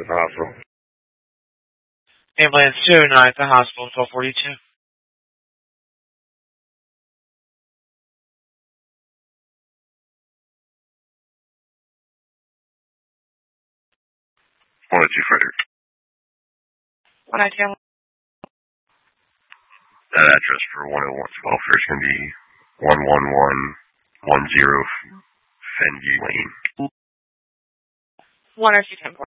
at the hospital. Ambulance 209 at the hospital, 1242. Frederick. What I tell? That address for 101 welfare is going to be 11110 Fenview Lane. 10210.